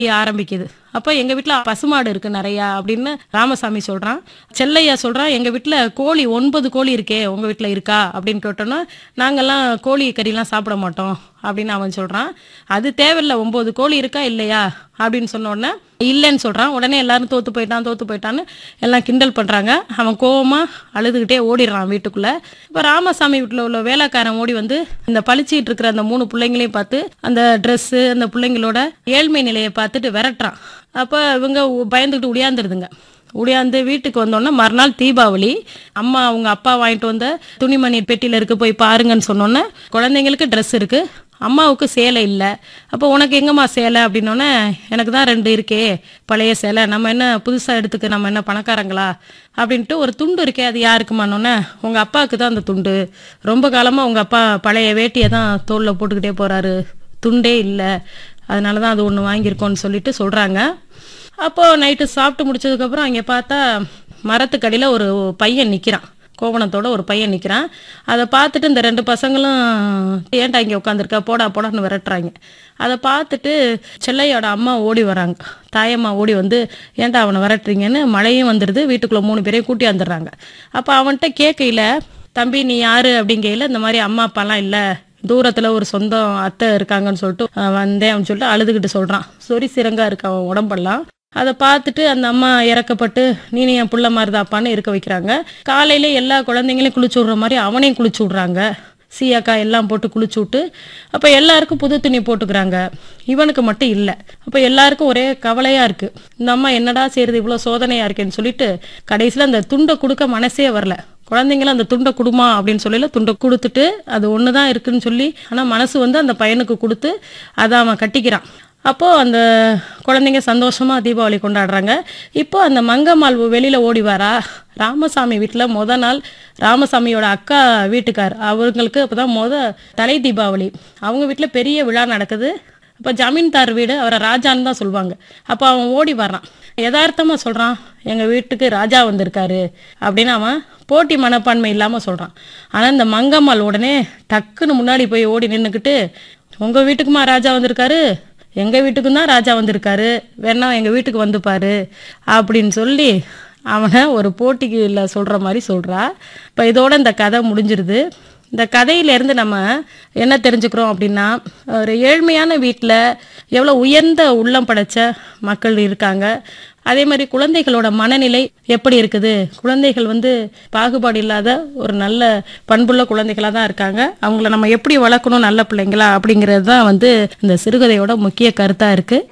ஆரம்பிக்குது. அப்ப எங்க வீட்ல பசுமாடு இருக்கு நிறையா அப்படின்னு ராமசாமி சொல்றான். செல்லையா சொல்றான், எங்க வீட்ல கோழி 9 கோழி இருக்கே, உங்க வீட்ல இருக்கா அப்படின்னு கேட்டோன்னா, நாங்கெல்லாம் கோழி கறிலாம் சாப்பிட மாட்டோம் அப்படின்னு அவன் சொல்றான். அது தேவையில்ல, 9 கோழி இருக்கா இல்லையா அப்படின்னு சொன்ன உடனே இல்லைன்னு சொல்றான். உடனே எல்லாரும் தோத்து போயிட்டான்னு எல்லாம் கிண்டல் பண்றாங்க. அவன் கோவமா அழுதுகிட்டே ஓடிடுறான் வீட்டுக்குள்ள. இப்ப ராமசாமி வீட்டுல உள்ள வேலைக்காரன் ஓடி வந்து இந்த பளிச்சிட்டு இருக்கிற அந்த 3 பிள்ளைங்களையும் பார்த்து அந்த ட்ரெஸ் அந்த பிள்ளைங்களோட ஏழ்மை நிலையை பார்த்துட்டு விரட்டுறான். அப்ப இவங்க பயந்துகிட்டு உடையாந்துருதுங்க. உடையாந்து வீட்டுக்கு வந்தோன்னா மறுநாள் தீபாவளி. அம்மா அவங்க அப்பா வாங்கிட்டு வந்த துணிமணி பெட்டியில இருக்கு, போய் பாருங்கன்னு சொன்னோன்னே குழந்தைங்களுக்கு ட்ரெஸ் இருக்கு, அம்மாவுக்கு சேலை இல்லை. அப்போ உனக்கு எங்கம்மா சேலை அப்படின்னோடனே, எனக்கு தான் 2 இருக்கே பழைய சேலை, நம்ம என்ன புதுசாக எடுத்துக்க, நம்ம என்ன பணக்காரங்களா அப்படின்ட்டு. ஒரு துண்டு இருக்கே, அது யாருக்குமானோன்னே, உங்கள் அப்பாவுக்கு தான் அந்த துண்டு, ரொம்ப காலமாக உங்கள் அப்பா பழைய வேட்டியை தான் தோளில் போட்டுக்கிட்டே போகிறாரு, துண்டே இல்லை, அதனால தான் அது ஒன்று வாங்கியிருக்கோன்னு சொல்லிட்டு சொல்கிறாங்க. அப்போது நைட்டு சாப்பிட்டு முடிச்சதுக்கப்புறம் அங்கே பார்த்தா மரத்துக்கடியில் ஒரு பையன் நிற்கிறான், கோவணத்தோட ஒரு பையன் நிற்கிறான். அதை பார்த்துட்டு இந்த 2 பசங்களும் ஏன்டா இங்கே உட்காந்துருக்கா, போடான்னு விரட்டுறாங்க. அதை பார்த்துட்டு செல்லையோட அம்மா ஓடி வராங்க, தாயம்மா ஓடி வந்து ஏன்டா அவனை விரட்டுறீங்கன்னு. மழையும் வந்துடுது, வீட்டுக்குள்ளே 3 பேரையும் கூட்டி வந்துடுறாங்க. அப்போ அவன்கிட்ட கேட்கையில், தம்பி நீ யாரு அப்படிங்கையில், இந்த மாதிரி அம்மா அப்பாலாம் இல்லை, தூரத்தில் ஒரு சொந்தம் அத்தை இருக்காங்கன்னு சொல்லிட்டு வந்தேன் அப்படின்னு சொல்லிட்டு அழுதுகிட்டு சொல்கிறான். சொறி சிறங்கா இருக்கு அவன் உடம்பெல்லாம். அதை பார்த்துட்டு அந்த அம்மா இறக்கப்பட்டு, நீ என் புள்ள மாதிரிதாப்பான்னு இருக்க வைக்கிறாங்க. காலையில எல்லா குழந்தைங்களையும் குளிச்சு விடுற மாதிரி அவனையும் குளிச்சு விட்றாங்க, சீயாக்கா எல்லாம் போட்டு குளிச்சு விட்டு. அப்போ எல்லாருக்கும் புது துணி போட்டுக்கிறாங்க, இவனுக்கு மட்டும் இல்லை. அப்போ எல்லாருக்கும் ஒரே கவலையாக இருக்குது, இந்த அம்மா என்னடா செய்யறது, இவ்வளோ சோதனையாக இருக்கேன்னு சொல்லிட்டு கடைசியில் அந்த துண்டை கொடுக்க மனசே வரல. குழந்தைங்களும் அந்த துண்டை கொடுமா அப்படின்னு சொல்லல, துண்டை கொடுத்துட்டு அது ஒன்று தான் இருக்குன்னு சொல்லி, ஆனால் மனசு வந்து அந்த பையனுக்கு கொடுத்து அதை அவன் கட்டிக்கிறான். அப்போது அந்த குழந்தைங்க சந்தோஷமாக தீபாவளி கொண்டாடுறாங்க. இப்போ அந்த மங்கம்மாள் வெளியில் ஓடி வரா. ராமசாமி வீட்டில் நாள் ராமசாமியோட அக்கா வீட்டுக்கார் அவங்களுக்கு இப்போ தான் தலை தீபாவளி. அவங்க வீட்டில் பெரிய விழா நடக்குது. இப்போ ஜமீன்தார் வீடு, அவரை ராஜான்னு தான் சொல்லுவாங்க. அப்போ அவன் ஓடி வர்றான், யதார்த்தமாக சொல்கிறான், எங்கள் வீட்டுக்கு ராஜா வந்திருக்காரு அப்படின்னு. அவன் போட்டி மனப்பான்மை இல்லாமல் சொல்கிறான். ஆனால் இந்த மங்கம்மாள் உடனே டக்குன்னு முன்னாடி போய் ஓடி நின்றுக்கிட்டு, உங்கள் வீட்டுக்குமா ராஜா வந்திருக்காரு, எங்கள் வீட்டுக்கும் தான் ராஜா வந்திருக்காரு, வேணா எங்கள் வீட்டுக்கு வந்துப்பாரு அப்படின்னு சொல்லி அவனை ஒரு போட்டிக்குள்ள சொல்கிற மாதிரி சொல்கிறா. இப்போ இதோட இந்த கதை முடிஞ்சிருது. இந்த கதையிலேருந்து நம்ம என்ன தெரிஞ்சுக்கிறோம் அப்படின்னா, ஒரு ஏழ்மையான வீட்டில் எவ்வளோ உயர்ந்த உள்ளம் படைச்ச மக்கள் இருக்காங்க, அதே மாதிரி குழந்தைகளோட மனநிலை எப்படி இருக்குது, குழந்தைகள் வந்து பாகுபாடு இல்லாத ஒரு நல்ல பண்புள்ள குழந்தைகளாக தான் இருக்காங்க, அவங்கள நம்ம எப்படி வளர்க்கணும் நல்ல பிள்ளைங்களா அப்படிங்கிறது தான் வந்து இந்த சிறுகதையோட முக்கிய கருத்தாக இருக்குது.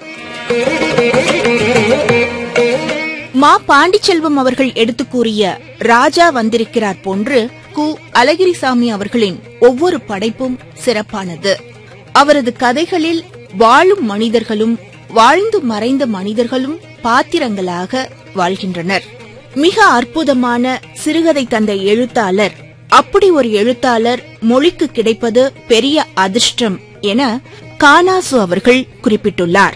மா பாண்டிச்செல்வம் அவர்கள் எடுத்து கூறிய ராஜா வந்திருக்கிறார் போன்று கு. அழகிரிசாமி அவர்களின் ஒவ்வொரு படைப்பும் சிறப்பானது. அவரது கதைகளில் வாழும் மனிதர்களும் வாழ்ந்து மறைந்த மனிதர்களும் பாத்திரங்களாக வாழ்கின்றனர். மிக அற்புதமான சிறுகதை தந்த எழுத்தாளர், அப்படி ஒரு எழுத்தாளர் மொழிக்கு கிடைப்பது பெரிய அதிர்ஷ்டம் என கானாசு அவர்கள் குறிப்பிட்டுள்ளார்.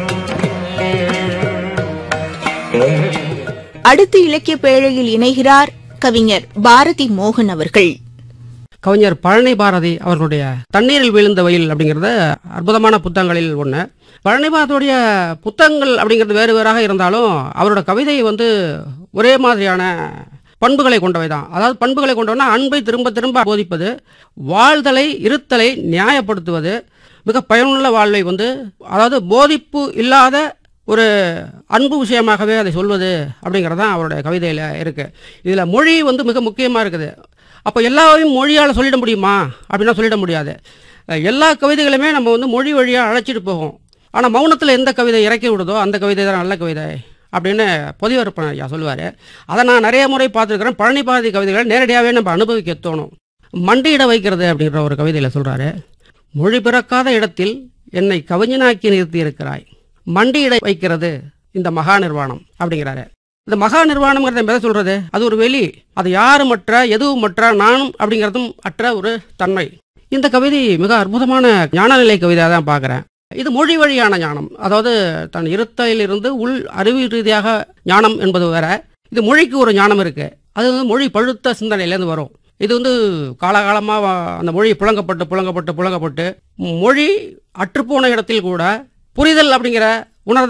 அடுத்து இலக்கிய பேழையில் இணைகிறார் கவிஞர் பாரதி மோகன் அவர்கள். கவிஞர் பழனி பாரதி அவர்களுடைய தண்ணீரில் விழுந்த வயல் அப்படிங்கிறது அற்புதமான புத்தகங்களில் ஒன்று. பழனி பாரதியுடைய புத்தகங்கள் அப்படிங்கிறது வேறு வேறாக இருந்தாலும் அவரோட கவிதை வந்து ஒரே மாதிரியான பண்புகளை கொண்டவை தான். அதாவது பண்புகளை கொண்டவனா அன்பை திரும்ப திரும்ப போதிப்பது, வாழ்தலை இருத்தலை நியாயப்படுத்துவது, மிக பயனுள்ள வாழ்வை வந்து அதாவது போதிப்பு இல்லாத ஒரு அன்பு விஷயமாகவே அதை சொல்வது அப்படிங்கிறது தான் அவருடைய கவிதையில் இருக்குது. இதில் மொழி வந்து மிக முக்கியமாக இருக்குது. அப்போ எல்லாரையும் மொழியால் சொல்லிட முடியுமா அப்படின்னா சொல்லிட முடியாது. எல்லா கவிதைகளுமே நம்ம வந்து மொழி வழியாக அழைச்சிட்டு போகும். ஆனால் மௌனத்தில் எந்த கவிதை இறக்கி விடுதோ அந்த கவிதை தான் நல்ல கவிதை அப்படின்னு பொதுவரப்பன் ஐயா சொல்லுவார். அதை நான் நிறைய முறை பார்த்துருக்கிறேன். பழனி பாரதி கவிதைகளை நேரடியாகவே நம்ம அனுபவிக்க தோணும். மண்டியிட வைக்கிறது அப்படிங்கிற ஒரு கவிதையில் சொல்கிறாரு, மொழி பிறக்காத இடத்தில் என்னை கவிஞனாக்கி நிறுத்தி இருக்கிறாய், மண்டியிட வைக்கிறது இந்த மகா நிர்வாணம் அப்படிங்கிறாரு. இந்த மகா நிர்வாணம்ங்கிறத எதை சொல்றது? அது ஒரு வெளி, அது யாருமற்ற எதுவுமற்ற நானும் அப்படிங்கிறதும் அற்ற ஒரு தன்மை. இந்த கவிதை மிக அற்புதமான ஞானநிலை கவிதையாக தான் பார்க்குறேன். இது மொழி வழியான ஞானம், அதாவது தன் இருத்தையிலிருந்து உள் அறிவு ரீதியாக ஞானம் என்பது வேற. இது மொழிக்கு ஒரு ஞானம் இருக்கு, அது வந்து மொழி பழுத்த சிந்தனையிலேருந்து வரும். இது வந்து காலகாலமாக அந்த மொழி புழங்கப்பட்டு மொழி அற்றுப்போன இடத்தில் கூட புரிதல் அப்படிங்கிற உணர்தல்